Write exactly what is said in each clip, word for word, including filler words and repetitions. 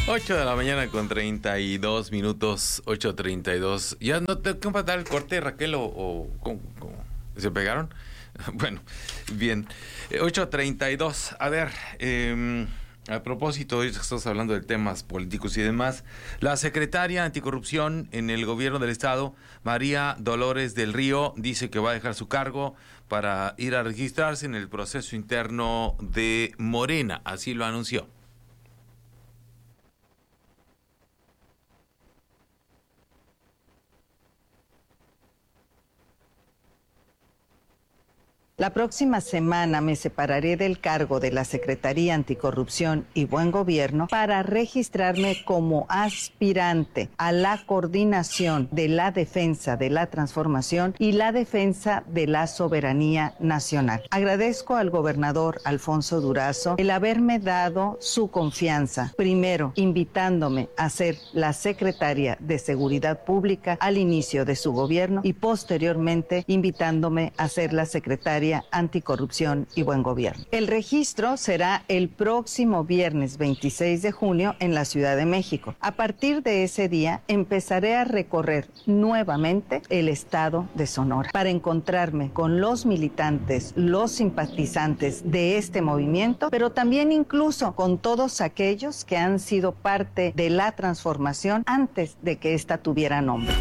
ocho de la mañana con treinta y dos minutos, ocho treinta y dos. ¿Ya no te que dar el corte, Raquel, o, o ¿cómo, cómo? ¿Se pegaron? Bueno, bien. ocho treinta y dos. A ver, eh, a propósito, hoy estamos hablando de temas políticos y demás. La secretaria anticorrupción en el gobierno del estado, María Dolores del Río, dice que va a dejar su cargo para ir a registrarse en el proceso interno de Morena. Así lo anunció. La próxima semana me separaré del cargo de la Secretaría Anticorrupción y Buen Gobierno para registrarme como aspirante a la coordinación de la defensa de la transformación y la defensa de la soberanía nacional. Agradezco al gobernador Alfonso Durazo el haberme dado su confianza, primero invitándome a ser la secretaria de Seguridad Pública al inicio de su gobierno y posteriormente invitándome a ser la secretaria Anticorrupción y Buen Gobierno. El registro será el próximo viernes veintiséis de junio en la Ciudad de México. A partir de ese día empezaré a recorrer nuevamente el estado de Sonora para encontrarme con los militantes, los simpatizantes de este movimiento, pero también incluso con todos aquellos que han sido parte de la transformación antes de que ésta tuviera nombre.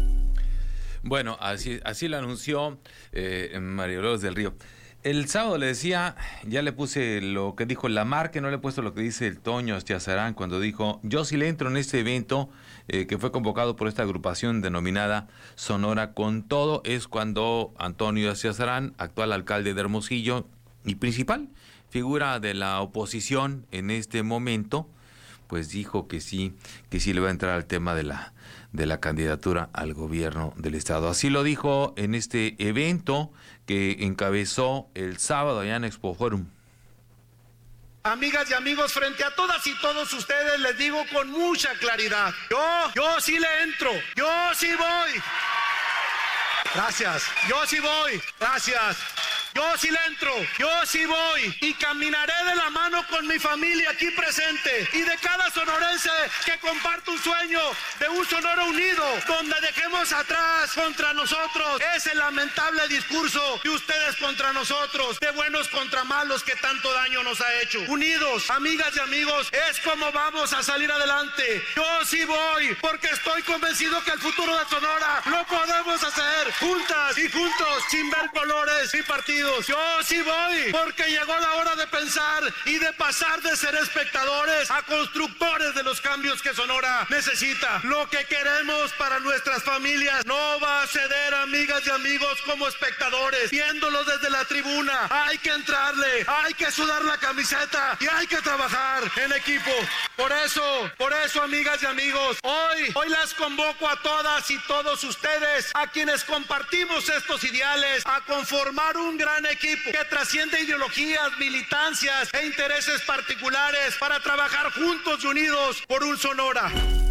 Bueno, así, así lo anunció eh, María Dolores del Río. El sábado le decía, ya le puse lo que dijo Lamar, que no le he puesto lo que dice el Toño Astiazarán cuando dijo, yo sí le entro en este evento eh, que fue convocado por esta agrupación denominada Sonora con Todo. Es cuando Antonio Astiazarán, actual alcalde de Hermosillo y principal figura de la oposición en este momento, pues dijo que sí, que sí le va a entrar al tema de la de la candidatura al gobierno del estado. Así lo dijo en este evento que encabezó el sábado allá en Expo Forum. Amigas y amigos, frente a todas y todos ustedes les digo con mucha claridad, yo, yo sí le entro, yo sí voy. Gracias, yo sí voy, gracias. Yo sí le entro, yo sí voy y caminaré de la mano con mi familia aquí presente y de cada sonorense que comparte un sueño de un Sonora unido, donde dejemos atrás contra nosotros ese lamentable discurso de ustedes contra nosotros, de buenos contra malos que tanto daño nos ha hecho. Unidos, amigas y amigos, es como vamos a salir adelante. Yo sí voy porque estoy convencido que el futuro de Sonora lo podemos hacer juntas y juntos, sin ver colores y partidos. Yo sí voy, porque llegó la hora de pensar y de pasar de ser espectadores a constructores de los cambios que Sonora necesita. Lo que queremos para nuestras familias no va a ceder, amigas y amigos, como espectadores, viéndolos desde la tribuna. Hay que entrarle, hay que sudar la camiseta y hay que trabajar en equipo. Por eso, por eso, amigas y amigos, hoy, hoy las convoco a todas y todos ustedes, a quienes compartimos estos ideales, a conformar un gran equipo que trasciende ideologías, militancias e intereses particulares para trabajar juntos y unidos por un Sonora.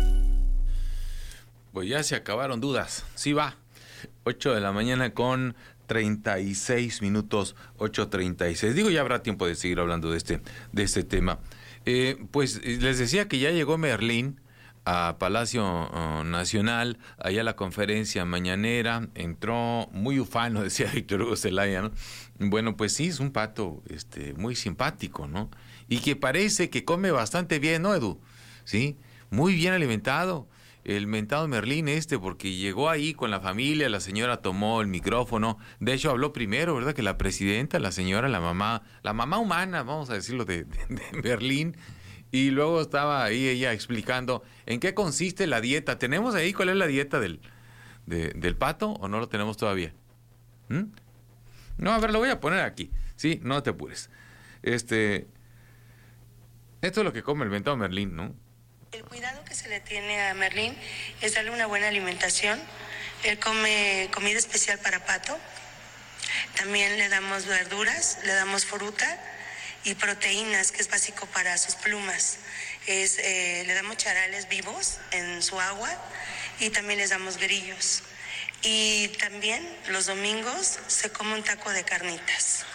Pues ya se acabaron dudas. Sí va. ocho de la mañana con treinta y seis minutos, ocho treinta y seis. Digo, ya habrá tiempo de seguir hablando de este, de este tema. Eh, pues les decía que ya llegó Merlín a Palacio uh, Nacional, allá a la conferencia mañanera, entró muy ufano, decía Víctor Hugo Zelaya, ¿no? Bueno, pues sí, es un pato este, muy simpático, ¿no? Y que parece que come bastante bien, ¿no, Edu? Sí, muy bien alimentado, el mentado Merlín este, porque llegó ahí con la familia, la señora tomó el micrófono, de hecho habló primero, ¿verdad? Que la presidenta, la señora, la mamá, la mamá humana, vamos a decirlo, de, de, de Merlín. Y luego estaba ahí ella explicando en qué consiste la dieta. ¿Tenemos ahí cuál es la dieta del, de, del pato o no lo tenemos todavía? ¿Mm? No, a ver, lo voy a poner aquí. Sí, no te apures. Este, esto es lo que come el mentado Merlín, ¿no? El cuidado que se le tiene a Merlín es darle una buena alimentación. Él come comida especial para pato. También le damos verduras, le damos fruta y proteínas, que es básico para sus plumas. Es, eh, le damos charales vivos en su agua y también les damos grillos. Y también los domingos se come un taco de carnitas,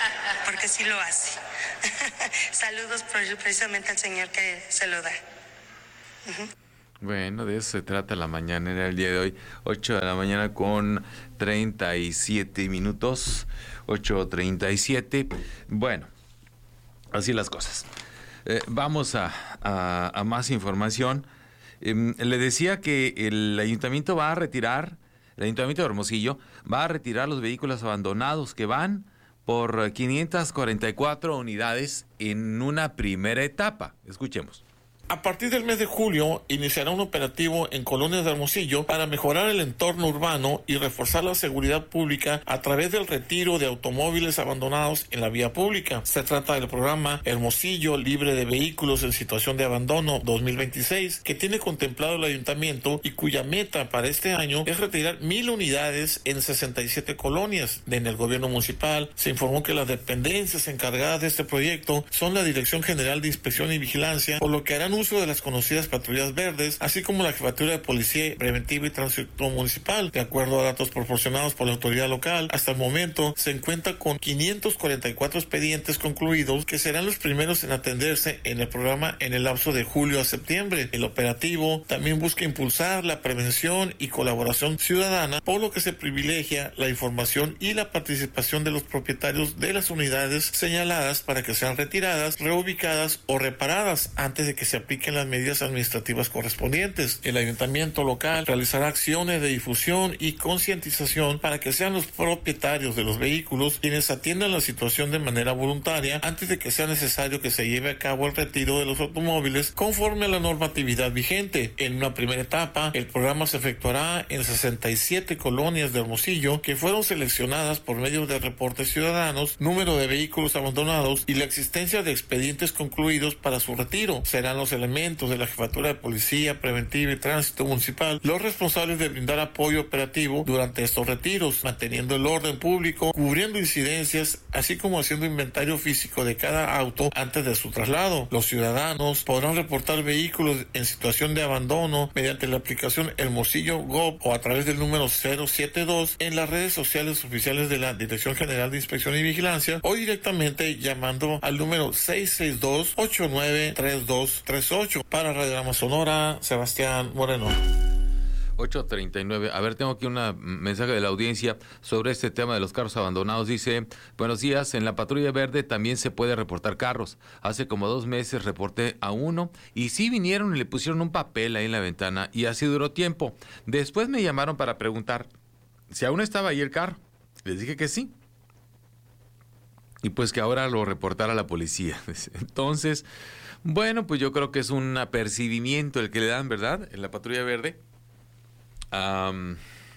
porque sí lo hace. Saludos precisamente al señor que se lo da. Uh-huh. Bueno, de eso se trata la mañanera el día de hoy, ocho de la mañana con treinta y siete minutos, ocho treinta y siete. Bueno, así las cosas. Eh, vamos a, a, a más información. Eh, le decía que el ayuntamiento va a retirar, el ayuntamiento de Hermosillo va a retirar los vehículos abandonados que van por quinientas cuarenta y cuatro unidades en una primera etapa. Escuchemos. A partir del mes de julio iniciará un operativo en colonias de Hermosillo para mejorar el entorno urbano y reforzar la seguridad pública a través del retiro de automóviles abandonados en la vía pública. Se trata del programa Hermosillo Libre de Vehículos en Situación de Abandono dos mil veintiséis, que tiene contemplado el ayuntamiento y cuya meta para este año es retirar mil unidades en sesenta y siete colonias. En el gobierno municipal se informó que las dependencias encargadas de este proyecto son la Dirección General de Inspección y Vigilancia, por lo que harán uso de las conocidas patrullas verdes, así como la Jefatura de Policía Preventiva y Tránsito Municipal. De acuerdo a datos proporcionados por la autoridad local, hasta el momento se encuentra con quinientos cuarenta y cuatro expedientes concluidos, que serán los primeros en atenderse en el programa en el lapso de julio a septiembre. El operativo también busca impulsar la prevención y colaboración ciudadana, por lo que se privilegia la información y la participación de los propietarios de las unidades señaladas para que sean retiradas, reubicadas o reparadas antes de que se apliquen las medidas administrativas correspondientes. El ayuntamiento local realizará acciones de difusión y concientización para que sean los propietarios de los vehículos quienes atiendan la situación de manera voluntaria antes de que sea necesario que se lleve a cabo el retiro de los automóviles conforme a la normatividad vigente. En una primera etapa, el programa se efectuará en sesenta y siete colonias de Hermosillo que fueron seleccionadas por medio de reportes ciudadanos, número de vehículos abandonados y la existencia de expedientes concluidos para su retiro. Serán los elementos de la Jefatura de Policía Preventiva y Tránsito Municipal los responsables de brindar apoyo operativo durante estos retiros, manteniendo el orden público, cubriendo incidencias, así como haciendo inventario físico de cada auto antes de su traslado. Los ciudadanos podrán reportar vehículos en situación de abandono mediante la aplicación Hermosillo Gov o a través del número cero siete dos en las redes sociales oficiales de la Dirección General de Inspección y Vigilancia o directamente llamando al número seis seis dos, ocho nueve tres dos tres ocho. Para Radiograma Sonora, Sebastián Moreno. ocho treinta y nueve. A ver, tengo aquí un mensaje de la audiencia sobre este tema de los carros abandonados. Dice, buenos días, en la patrulla verde también se puede reportar carros. Hace como dos meses reporté a uno y sí vinieron y le pusieron un papel ahí en la ventana y así duró tiempo. Después me llamaron para preguntar si aún estaba ahí el carro. Les dije que sí. Y pues que ahora lo reportara a la policía. Entonces, bueno, pues yo creo que es un apercibimiento el que le dan, ¿verdad? En la patrulla verde. Um,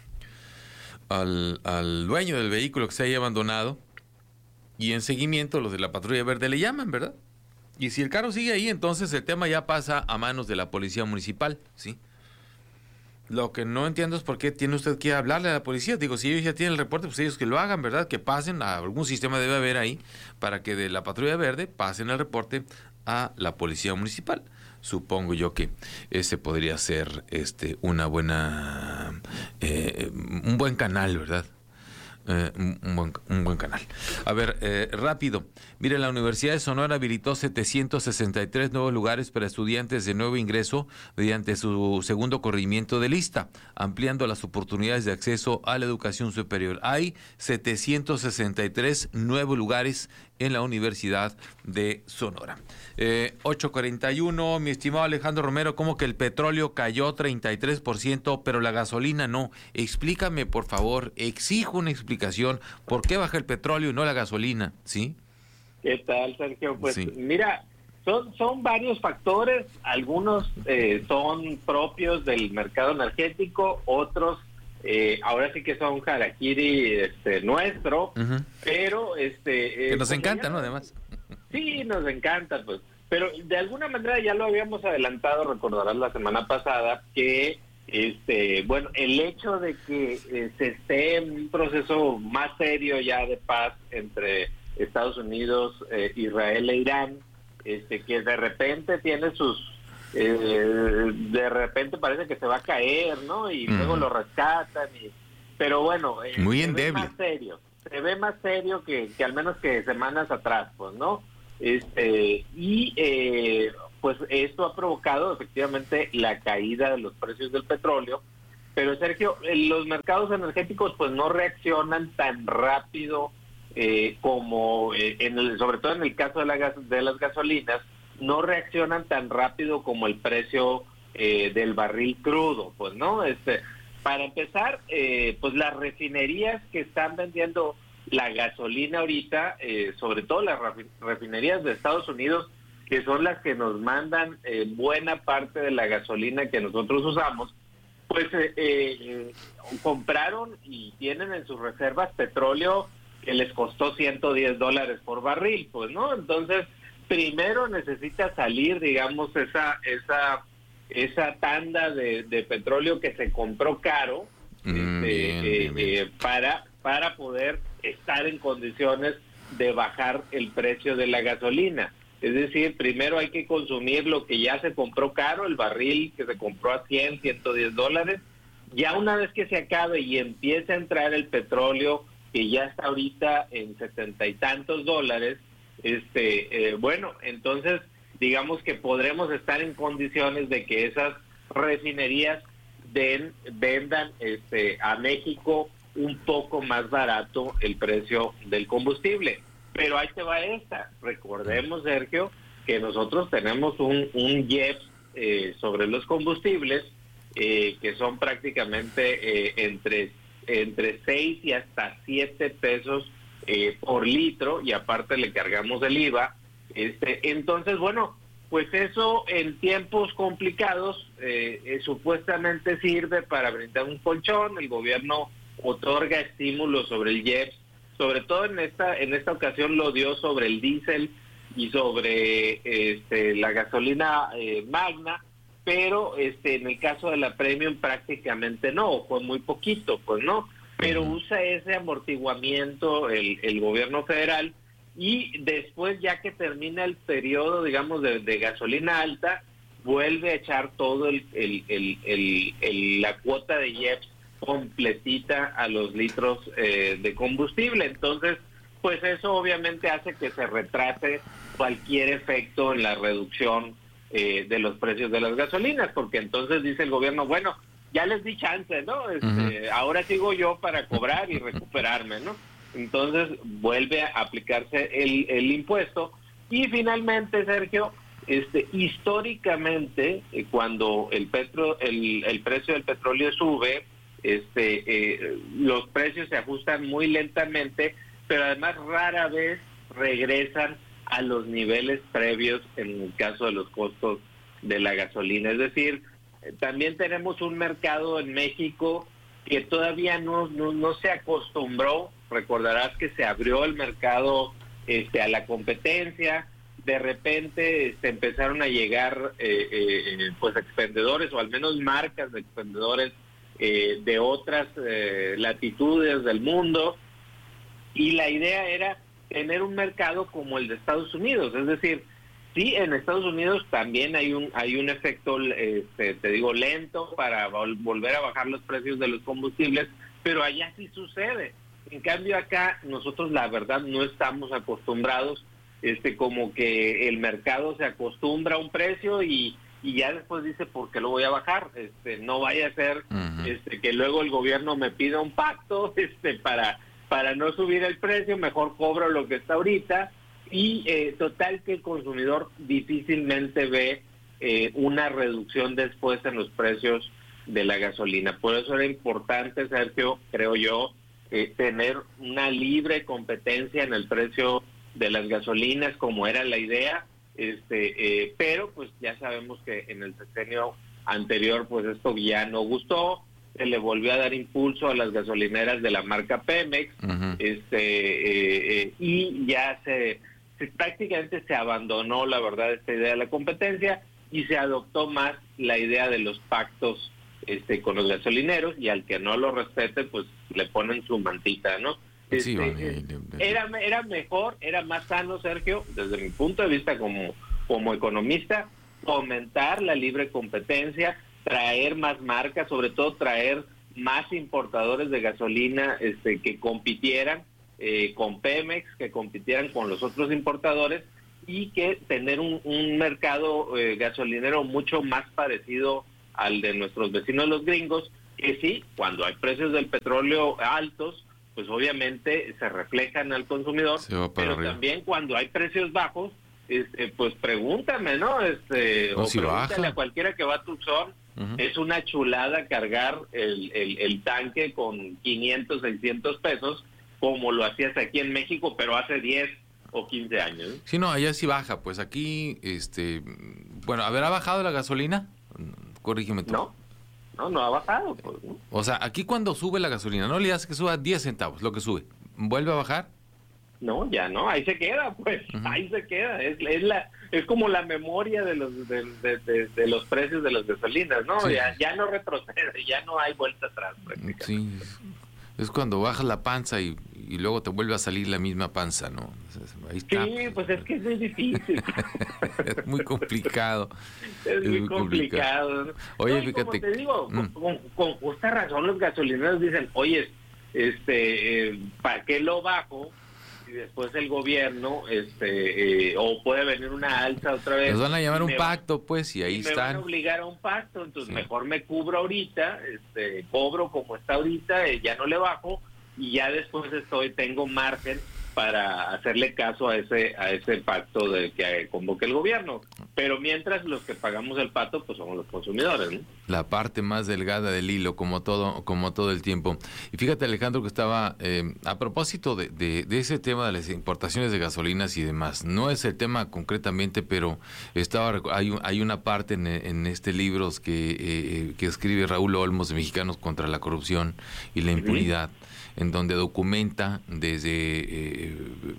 al, al dueño del vehículo que se haya abandonado y en seguimiento los de la patrulla verde le llaman, ¿verdad? Y si el carro sigue ahí, entonces el tema ya pasa a manos de la policía municipal, ¿sí? Lo que no entiendo es por qué tiene usted que hablarle a la policía. Digo, si ellos ya tienen el reporte, pues ellos que lo hagan, ¿verdad? Que pasen, a algún sistema debe haber ahí para que de la patrulla verde pasen el reporte a la policía municipal. Supongo yo que ese podría ser este una buena eh, un buen canal, ¿verdad? Eh, un, un, buen, un buen canal. A ver, eh, rápido. Mire, la Universidad de Sonora habilitó setecientos sesenta y tres nuevos lugares para estudiantes de nuevo ingreso mediante su segundo corrimiento de lista, ampliando las oportunidades de acceso a la educación superior. Hay setecientos sesenta y tres nuevos lugares en la Universidad de Sonora. Eh, ocho cuarenta y uno, mi estimado Alejandro Romero, ¿cómo que el petróleo cayó treinta y tres por ciento, pero la gasolina no? Explícame, por favor, exijo una explicación, ¿por qué baja el petróleo y no la gasolina? ¿Sí? ¿Qué tal, Sergio? Pues sí. Mira, son, son varios factores, algunos eh, son propios del mercado energético, otros Eh, ahora sí que son harakiri este, nuestro, uh-huh. pero este... Eh, que nos encanta, ya, ¿no? Además. Sí, nos encanta, pues. Pero de alguna manera ya lo habíamos adelantado, recordarás la semana pasada, que, este bueno, el hecho de que eh, se esté en un proceso más serio ya de paz entre Estados Unidos, eh, Israel e Irán, este que de repente tiene sus... Eh, de repente parece que se va a caer, ¿no? Y mm. luego lo rescatan. Y, pero bueno, eh, muy se endeble. ve más serio, se ve más serio que, que al menos que semanas atrás, pues, ¿no? Este y eh, pues esto ha provocado efectivamente la caída de los precios del petróleo. Pero Sergio, los mercados energéticos pues no reaccionan tan rápido eh, como, eh, en el, sobre todo en el caso de, la gas, de las gasolinas, no reaccionan tan rápido como el precio eh, del barril crudo, pues, ¿no? Este, para empezar, eh, pues las refinerías que están vendiendo la gasolina ahorita, eh, sobre todo las refinerías de Estados Unidos, que son las que nos mandan eh, buena parte de la gasolina que nosotros usamos, pues eh, eh, compraron y tienen en sus reservas petróleo que les costó ciento diez dólares por barril, pues, ¿no? Entonces, primero necesita salir, digamos, esa esa esa tanda de, de petróleo que se compró caro mm, este, bien, eh, bien, bien. Eh, para para poder estar en condiciones de bajar el precio de la gasolina. Es decir, primero hay que consumir lo que ya se compró caro, el barril que se compró a cien, ciento diez dólares. Ya una vez que se acabe y empiece a entrar el petróleo, que ya está ahorita en setenta y tantos dólares, este, eh, bueno, entonces digamos que podremos estar en condiciones de que esas refinerías den, vendan este, a México un poco más barato el precio del combustible. Pero ahí te va esta. Recordemos, Sergio, que nosotros tenemos un, un I E P S eh, sobre los combustibles eh, que son prácticamente eh, entre, entre seis y hasta siete pesos eh, por litro, y aparte le cargamos el I V A. Este, entonces, bueno, pues eso en tiempos complicados eh, eh, supuestamente sirve para brindar un colchón. El gobierno otorga estímulos sobre el I E P S. Sobre todo en esta en esta ocasión lo dio sobre el diésel y sobre este, la gasolina eh, magna, pero este en el caso de la premium prácticamente no, fue muy poquito, pues no, pero usa ese amortiguamiento el, el gobierno federal, y después, ya que termina el periodo, digamos, de, de gasolina alta, vuelve a echar todo el, el, el, el, el la cuota de I E P S completita a los litros eh, de combustible. Entonces, pues eso obviamente hace que se retrase cualquier efecto en la reducción eh, de los precios de las gasolinas, porque entonces dice el gobierno, bueno, ya les di chance, ¿no? Este, uh-huh. Ahora sigo yo para cobrar y recuperarme, ¿no? Entonces vuelve a aplicarse el, el impuesto. Y finalmente, Sergio, este históricamente, eh, cuando el petro el, el precio del petróleo sube, este eh, los precios se ajustan muy lentamente, pero además rara vez regresan a los niveles previos en el caso de los costos de la gasolina. Es decir, eh, también tenemos un mercado en México que todavía no, no, no se acostumbró. Recordarás que se abrió el mercado este, a la competencia. De repente este, empezaron a llegar eh, eh, pues expendedores, o al menos marcas de expendedores eh, de otras eh, latitudes del mundo, y la idea era tener un mercado como el de Estados Unidos. Es decir, sí, en Estados Unidos también hay un hay un efecto, este, te digo, lento para vol- volver a bajar los precios de los combustibles, pero allá sí sucede. En cambio acá nosotros la verdad no estamos acostumbrados. Este, como que el mercado se acostumbra a un precio y, y ya después dice, ¿por qué lo voy a bajar? Este, no vaya a ser uh-huh. este, que luego el gobierno me pida un pacto este, para, para no subir el precio, mejor cobro lo que está ahorita. Y eh, total que el consumidor difícilmente ve eh, una reducción después en los precios de la gasolina. Por eso era importante, Sergio, creo yo, eh, tener una libre competencia en el precio de las gasolinas, como era la idea, este eh, pero pues ya sabemos que en el sexenio anterior pues esto ya no gustó. Se le volvió a dar impulso a las gasolineras de la marca Pemex, uh-huh. este eh, eh, y ya se, se prácticamente se abandonó, la verdad, esta idea de la competencia, y se adoptó más la idea de los pactos este con los gasolineros, y al que no lo respete pues le ponen su mantita, ¿no? Este, sí, vale, era era mejor, era más sano, Sergio, desde mi punto de vista como, como economista, fomentar la libre competencia, traer más marcas, sobre todo traer más importadores de gasolina este, que compitieran eh, con Pemex, que compitieran con los otros importadores, y que tener un, un mercado eh, gasolinero mucho más parecido al de nuestros vecinos los gringos, que sí, cuando hay precios del petróleo altos, pues obviamente se reflejan al consumidor, pero arriba. También cuando hay precios bajos, este, pues pregúntame, ¿no? Este, no, o si pregúntale baja. a cualquiera que va a Tucson, uh-huh. Es una chulada cargar el, el, el tanque con quinientos, seiscientos pesos, como lo hacías aquí en México, pero hace diez o quince años. Sí, no, allá sí baja, pues aquí, este, bueno, ¿habrá bajado la gasolina? Corrígeme tú. No, no, no ha bajado. Pues, ¿no? O sea, aquí cuando sube la gasolina, no le hace que suba diez centavos, lo que sube, ¿vuelve a bajar? No, ya no, ahí se queda, pues, uh-huh. ahí se queda. Es, es la es como la memoria de los de, de, de, de los precios de las gasolinas, ¿no? Sí. Ya, ya no retrocede, ya no hay vuelta atrás prácticamente. Sí, es cuando bajas la panza y, y luego te vuelve a salir la misma panza, ¿no? Ahí está. Sí, pues es que es muy difícil. Es muy complicado. Es, es muy, muy complicado. complicado. Oye, no, fíjate. Como te digo, mm. con, con justa razón los gasolineros dicen, oye, este, eh, ¿para qué lo bajo? Y después el gobierno, este, eh, o puede venir una alza otra vez. Nos van a llamar un pacto, pues, y ahí y están. Me van a obligar a un pacto, entonces sí. Mejor me cubro ahorita, este, cobro como está ahorita, eh, ya no le bajo, y ya después estoy, tengo margen para hacerle caso a ese a ese pacto de que convoque el gobierno. Pero mientras los que pagamos el pato, pues somos los consumidores, ¿no? La parte más delgada del hilo, como todo como todo el tiempo. Y fíjate, Alejandro, que estaba, eh, a propósito de, de, de ese tema de las importaciones de gasolinas y demás, no es el tema concretamente, pero estaba hay, hay una parte en, en este libro que, eh, que escribe Raúl Olmos de Mexicanos contra la Corrupción y la Impunidad, ¿sí? En donde documenta desde eh,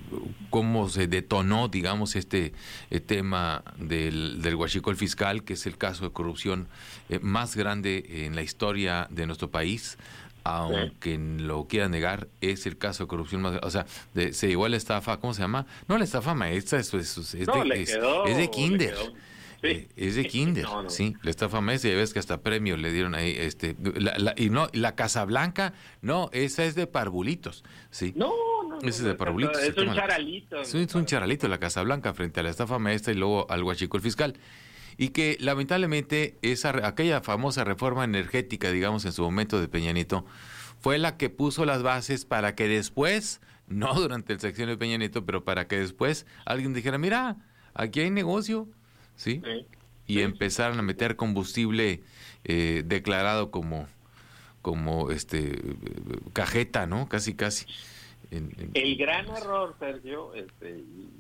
cómo se detonó, digamos, este eh, tema del, del huachicol fiscal, que es el caso de corrupción eh, más grande en la historia de nuestro país, aunque sí. Lo quiera negar, es el caso de corrupción más grande. O sea, de, se llegó a la estafa, ¿cómo se llama? No, la estafa maestra, eso es, es, es, no, de, le es, quedó, es de kinder. Sí. Eh, es de kinder, no, no. Sí, la estafa maestra, ya ves que hasta premio le dieron ahí, este, la, la, y no, la Casablanca, no, esa es de parvulitos, sí. No, no, esa es no, de parvulitos. Es un charalito. Es un, es un charalito la Casablanca frente a la estafa maestra y luego al huachicol fiscal. Y que lamentablemente esa aquella famosa reforma energética, digamos, en su momento de Peña Nieto, fue la que puso las bases para que después, no durante el sexenio de Peña Nieto, pero para que después alguien dijera, mira, aquí hay negocio, ¿sí? Sí. Y sí. Empezaron a meter combustible eh, declarado como como este cajeta, ¿no? Casi, casi. En, en... El gran error, Sergio, este,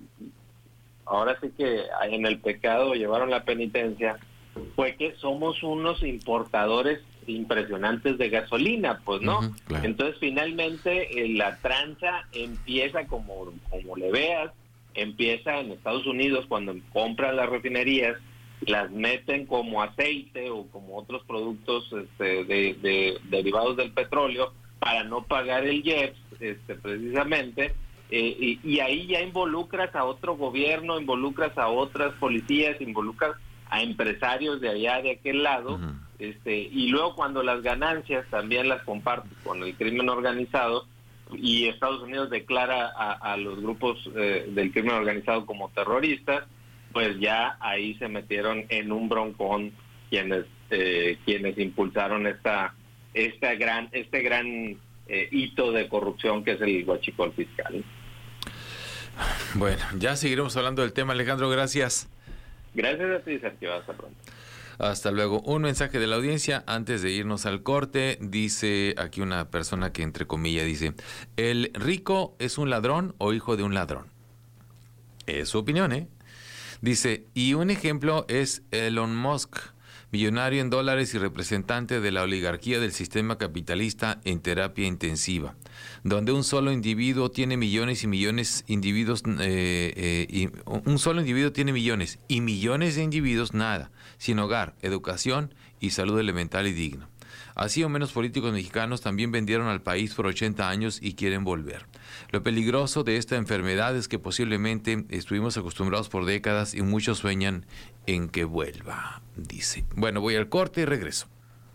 ahora sí que en el pecado llevaron la penitencia, fue que somos unos importadores impresionantes de gasolina, pues, ¿no? Uh-huh, claro. Entonces, finalmente, eh, la tranza empieza como, como le veas, empieza en Estados Unidos cuando compran las refinerías, las meten como aceite o como otros productos este, de, de derivados del petróleo para no pagar el I E P S, este, precisamente, eh, y, y ahí ya involucras a otro gobierno, involucras a otras policías, involucras a empresarios de allá, de aquel lado, uh-huh. este, y luego cuando las ganancias también las compartes con el crimen organizado, y Estados Unidos declara a, a los grupos eh, del crimen organizado como terroristas, pues ya ahí se metieron en un broncón quienes eh, quienes impulsaron esta esta gran este gran eh, hito de corrupción que es el huachicol fiscal. Bueno, ya seguiremos hablando del tema, Alejandro, gracias. Gracias a ti, Sergio, hasta pronto. Hasta luego. Un mensaje de la audiencia antes de irnos al corte. Dice aquí una persona que entre comillas dice, ¿el rico es un ladrón o hijo de un ladrón? Es su opinión, ¿eh? Dice, y un ejemplo es Elon Musk, millonario en dólares y representante de la oligarquía del sistema capitalista en terapia intensiva, donde un solo individuo tiene millones y millones de individuos, eh, eh, y un solo individuo tiene millones y millones de individuos nada, sin hogar, educación y salud elemental y digna. Así o menos políticos mexicanos también vendieron al país por ochenta años y quieren volver. Lo peligroso de esta enfermedad es que posiblemente estuvimos acostumbrados por décadas y muchos sueñan en que vuelva, dice. Bueno, voy al corte y regreso.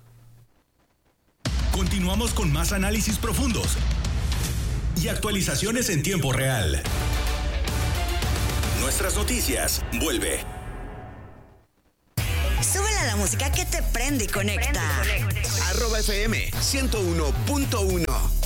Continuamos con más análisis profundos y actualizaciones en tiempo real. nuestras noticias. Vuelve. Súbele a la música que te prende y conecta. Arroba F M ciento uno punto uno.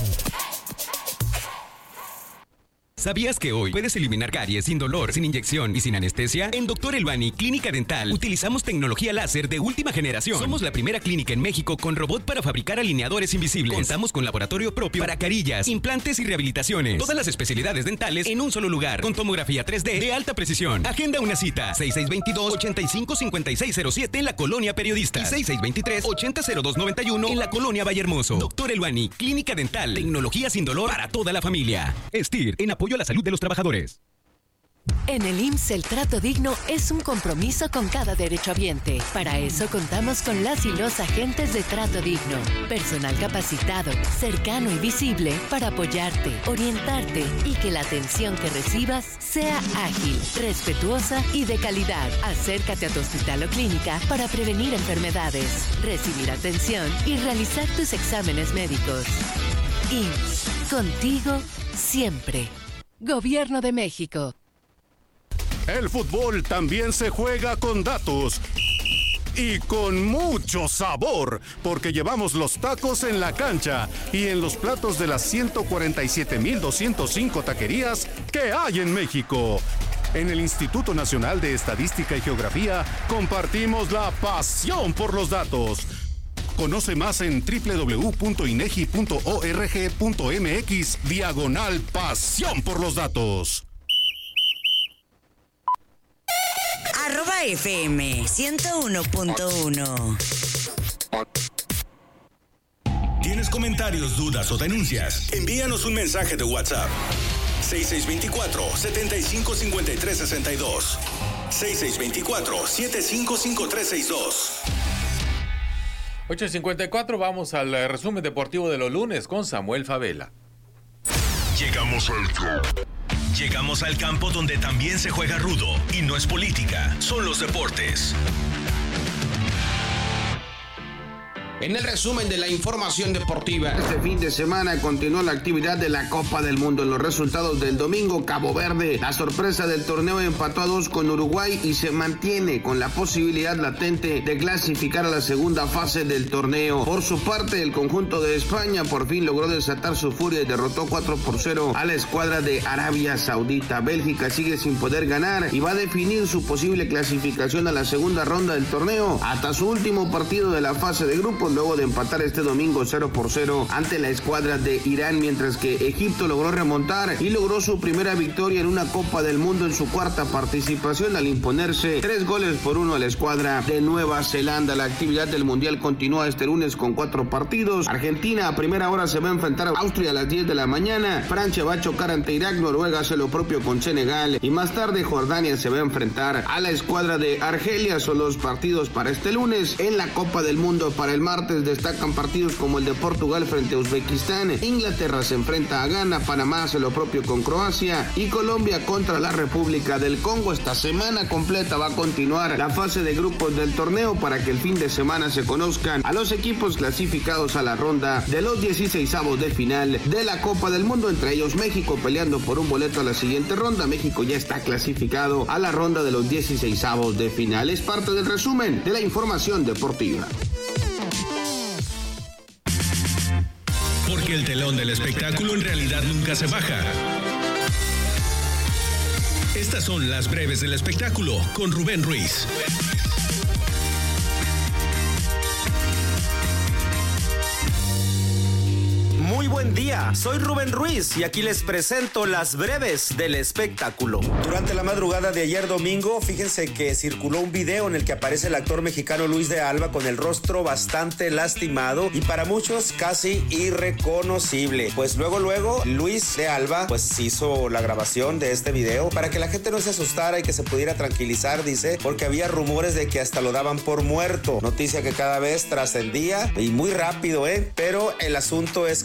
¿Sabías que hoy puedes eliminar caries sin dolor, sin inyección y sin anestesia? En Doctor Elbani Clínica Dental utilizamos tecnología láser de última generación. Somos la primera clínica en México con robot para fabricar alineadores invisibles. Contamos con laboratorio propio para carillas, implantes y rehabilitaciones. Todas las especialidades dentales en un solo lugar, con tomografía tres D de alta precisión. Agenda una cita, seis seis dos dos, ocho cinco cinco seis cero siete en la Colonia Periodista y seis seis dos tres, ocho cero dos nueve uno en la Colonia Vallehermoso. Doctor Elbani Clínica Dental, tecnología sin dolor para toda la familia. Estir, en apoyo a la salud de los trabajadores. En el I M S S el trato digno es un compromiso con cada derechohabiente. Para eso contamos con las y los agentes de Trato Digno. Personal capacitado, cercano y visible para apoyarte, orientarte y que la atención que recibas sea ágil, respetuosa y de calidad. Acércate a tu hospital o clínica para prevenir enfermedades, recibir atención y realizar tus exámenes médicos. I M S S, contigo siempre. Gobierno de México. El fútbol también se juega con datos y con mucho sabor, porque llevamos los tacos en la cancha y en los platos de las ciento cuarenta y siete mil doscientos cinco taquerías que hay en México. En el Instituto Nacional de Estadística y Geografía compartimos la pasión por los datos. Conoce más en doble u doble u doble u punto inegi punto org punto mx diagonal pasión por los datos. Arroba F M ciento uno punto uno. ¿Tienes comentarios, dudas o denuncias? Envíanos un mensaje de WhatsApp. seis seis dos cuatro, siete cinco cinco tres seis dos. seis seis dos cuatro, siete cinco cinco tres seis dos. ocho cincuenta y cuatro, vamos al resumen deportivo de los lunes con Samuel Favela. Llegamos al campo. Llegamos al campo donde también se juega rudo y no es política, son los deportes. En el resumen de la información deportiva. Este fin de semana continuó la actividad de la Copa del Mundo. En los resultados del domingo, Cabo Verde, la sorpresa del torneo, empató a dos con Uruguay y se mantiene con la posibilidad latente de clasificar a la segunda fase del torneo. Por su parte, el conjunto de España por fin logró desatar su furia y derrotó cuatro por cero a la escuadra de Arabia Saudita. Bélgica sigue sin poder ganar y va a definir su posible clasificación a la segunda ronda del torneo hasta su último partido de la fase de grupos, luego de empatar este domingo cero por cero ante la escuadra de Irán, mientras que Egipto logró remontar y logró su primera victoria en una Copa del Mundo en su cuarta participación al imponerse tres goles por uno a la escuadra de Nueva Zelanda. La actividad del Mundial continúa este lunes con cuatro partidos. Argentina a primera hora se va a enfrentar a Austria a las diez de la mañana, Francia va a chocar ante Irak, Noruega hace lo propio con Senegal y más tarde Jordania se va a enfrentar a la escuadra de Argelia. Son los partidos para este lunes. En la Copa del Mundo para el martes destacan partidos como el de Portugal frente a Uzbekistán, Inglaterra se enfrenta a Ghana, Panamá hace lo propio con Croacia y Colombia contra la República del Congo. Esta semana completa va a continuar la fase de grupos del torneo para que el fin de semana se conozcan a los equipos clasificados a la ronda de los dieciseisavos de final de la Copa del Mundo, entre ellos México peleando por un boleto a la siguiente ronda. México ya está clasificado a la ronda de los dieciseisavos de final. Es parte del resumen de la información deportiva. Porque el telón del espectáculo en realidad nunca se baja. Estas son las breves del espectáculo con Rubén Ruiz. Muy buen día, soy Rubén Ruiz y aquí les presento las breves del espectáculo. Durante la madrugada de ayer domingo, fíjense que circuló un video en el que aparece el actor mexicano Luis de Alba con el rostro bastante lastimado y para muchos casi irreconocible. Pues luego, luego, Luis de Alba pues hizo la grabación de este video para que la gente no se asustara y que se pudiera tranquilizar, dice, porque había rumores de que hasta lo daban por muerto. Noticia que cada vez trascendía y muy rápido, ¿eh? Pero el asunto es que pues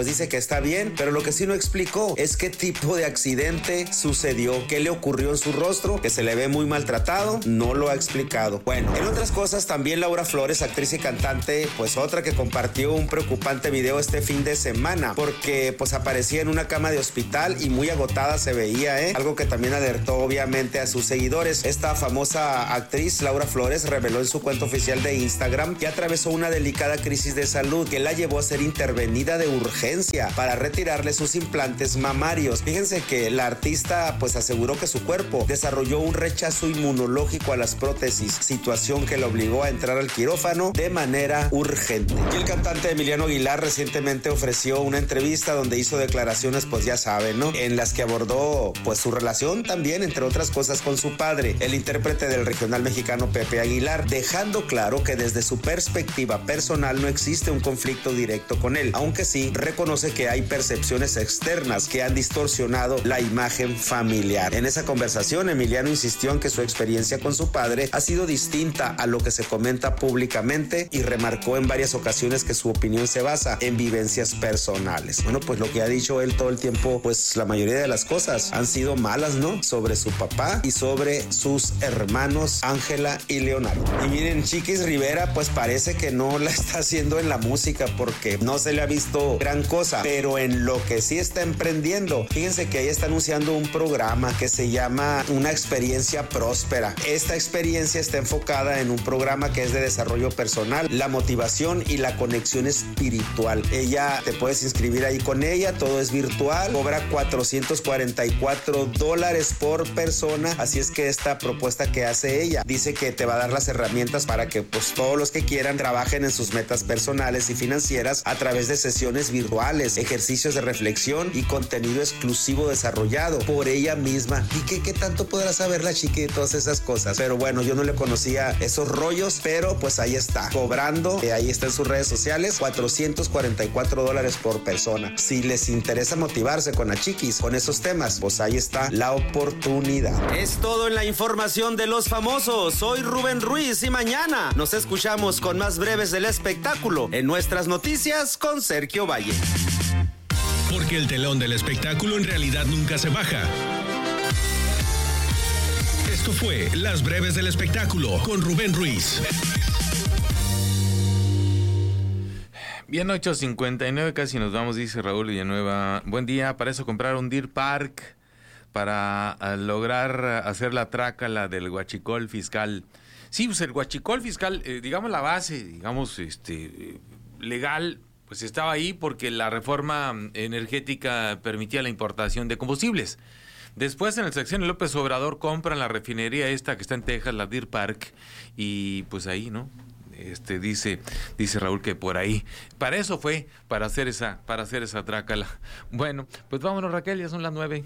pues dice que está bien, pero lo que sí no explicó es qué tipo de accidente sucedió, qué le ocurrió en su rostro, que se le ve muy maltratado, no lo ha explicado. Bueno, en otras cosas también Laura Flores, actriz y cantante, pues otra que compartió un preocupante video este fin de semana, porque pues aparecía en una cama de hospital y muy agotada se veía, ¿eh? Algo que también alertó obviamente a sus seguidores. Esta famosa actriz Laura Flores reveló en su cuenta oficial de Instagram que atravesó una delicada crisis de salud que la llevó a ser intervenida de urgencia para retirarle sus implantes mamarios. Fíjense que la artista pues aseguró que su cuerpo desarrolló un rechazo inmunológico a las prótesis, situación que la obligó a entrar al quirófano de manera urgente. Y el cantante Emiliano Aguilar recientemente ofreció una entrevista donde hizo declaraciones, pues ya saben, ¿no? En las que abordó pues su relación también, entre otras cosas, con su padre, el intérprete del regional mexicano Pepe Aguilar, dejando claro que desde su perspectiva personal no existe un conflicto directo con él, aunque sí reconoce que hay percepciones externas que han distorsionado la imagen familiar. En esa conversación, Emiliano insistió en que su experiencia con su padre ha sido distinta a lo que se comenta públicamente y remarcó en varias ocasiones que su opinión se basa en vivencias personales. Bueno, pues lo que ha dicho él todo el tiempo, pues la mayoría de las cosas han sido malas, ¿no? Sobre su papá y sobre sus hermanos Ángela y Leonardo. Y miren, Chiquis Rivera pues parece que no la está haciendo en la música porque no se le ha visto gran cosa, pero en lo que sí está emprendiendo, fíjense que ella está anunciando un programa que se llama Una Experiencia Próspera. Esta experiencia está enfocada en un programa que es de desarrollo personal, la motivación y la conexión espiritual. Ella, te puedes inscribir ahí con ella, todo es virtual, cobra cuatrocientos cuarenta y cuatro dólares por persona, así es que esta propuesta que hace ella dice que te va a dar las herramientas para que pues todos los que quieran trabajen en sus metas personales y financieras a través de sesiones virtuales, ejercicios de reflexión y contenido exclusivo desarrollado por ella misma. ¿Y qué, qué tanto podrá saber la chiqui de todas esas cosas? Pero bueno, yo no le conocía esos rollos, pero pues ahí está, cobrando, eh, ahí está en sus redes sociales, cuatrocientos cuarenta y cuatro dólares por persona. Si les interesa motivarse con la chiquis, con esos temas, pues ahí está la oportunidad. Es todo en la información de los famosos. Soy Rubén Ruiz y mañana nos escuchamos con más breves del espectáculo en nuestras noticias con Sergio Valle. Porque el telón del espectáculo en realidad nunca se baja. Esto fue Las Breves del Espectáculo con Rubén Ruiz. Bien, ocho cincuenta y nueve, casi nos vamos, dice Raúl Villanueva. Buen día, para eso comprar un Deer Park para uh, lograr uh, hacer la trácala del huachicol fiscal. Sí, pues el huachicol fiscal, eh, digamos la base, digamos, este, legal, pues estaba ahí porque la reforma energética permitía la importación de combustibles. Después, en el sexenio López Obrador, compran la refinería esta que está en Texas, la Deer Park, y pues ahí, ¿no? Este dice dice Raúl que por ahí, para eso fue, para hacer esa, para hacer esa trácala. Bueno, pues vámonos, Raquel, ya son las nueve.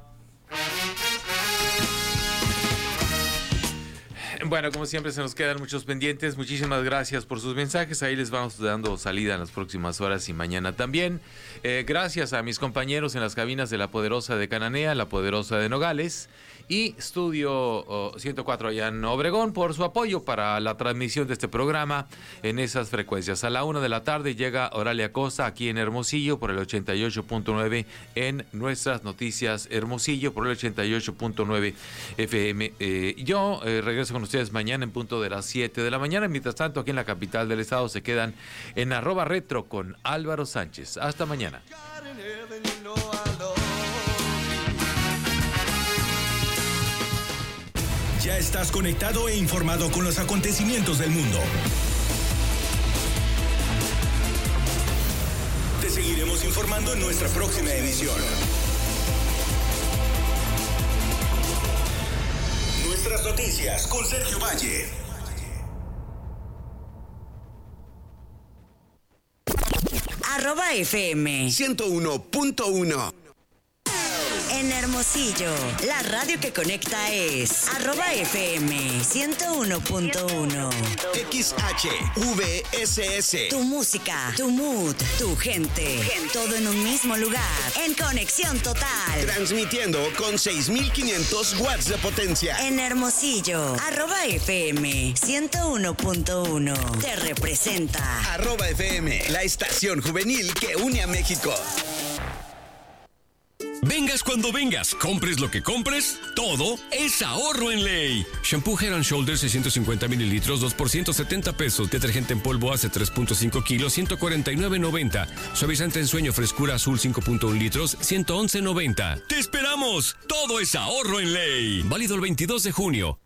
Bueno, como siempre se nos quedan muchos pendientes. Muchísimas gracias por sus mensajes. Ahí les vamos dando salida en las próximas horas y mañana también. Eh, gracias a mis compañeros en las cabinas de La Poderosa de Cananea, La Poderosa de Nogales y Estudio oh, ciento cuatro allá en Obregón por su apoyo para la transmisión de este programa en esas frecuencias. A la una de la tarde llega Oralia Costa aquí en Hermosillo por el ochenta y ocho punto nueve en Nuestras Noticias Hermosillo por el ochenta y ocho punto nueve F M. Eh, yo eh, regreso con ustedes mañana en punto de las siete de la mañana. Mientras tanto, aquí en la capital del estado se quedan en arroba retro con Álvaro Sánchez. Hasta mañana. Ya estás conectado e informado con los acontecimientos del mundo. Te seguiremos informando en nuestra próxima emisión. Nuestras noticias con Sergio Valle. Arroba F M ciento uno punto uno. En Hermosillo, la radio que conecta es arroba F M ciento uno punto uno. X H V S S. Tu música, tu mood, tu gente. Todo en un mismo lugar. En conexión total. Transmitiendo con seis mil quinientos watts de potencia. En Hermosillo, arroba F M ciento uno punto uno. Te representa. Arroba F M, la estación juvenil que une a México. Vengas cuando vengas, compres lo que compres, todo es ahorro en ley. Shampoo Head and Shoulders seiscientos cincuenta mililitros, dos por ciento setenta pesos. Detergente en polvo hace tres punto cinco kilos, ciento cuarenta y nueve noventa. Suavizante en sueño frescura azul cinco punto uno litros, ciento once noventa. ¡Te esperamos! Todo es ahorro en ley. Válido el veintidós de junio.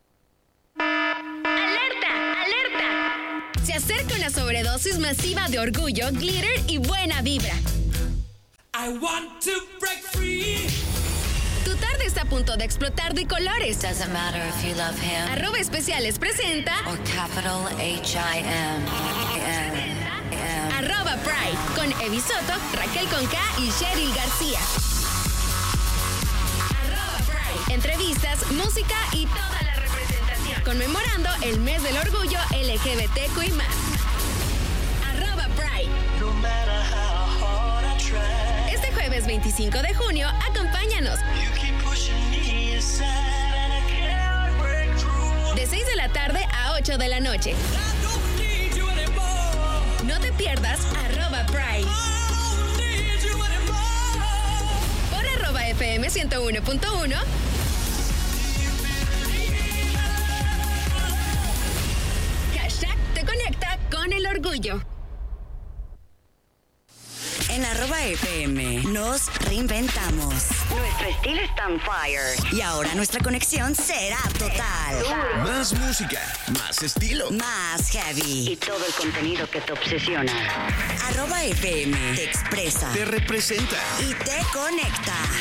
¡Alerta! ¡Alerta! Se acerca una sobredosis masiva de orgullo, glitter y buena vibra. I want to break free. Tu tarde está a punto de explotar de colores. Doesn't matter if you love him. Arroba Especiales presenta or capital H I M. Arroba Pride con Evi Soto, Raquel Conca y Cheryl García. Arroba Pride. Entrevistas, música y toda la representación. Conmemorando el mes del orgullo L G B T Q I más. Arroba Pride. No matter how hard I try. Este jueves veinticinco de junio, acompáñanos. De seis de la tarde a ocho de la noche. No te pierdas arroba Pride. Por arroba F M ciento uno punto uno. Hashtag te conecta con el orgullo. En arroba F M nos reinventamos. Nuestro estilo está on fire. Y ahora nuestra conexión será total. Más música, más estilo. Más heavy. Y todo el contenido que te obsesiona. Arroba F M te expresa. Te representa. Y te conecta.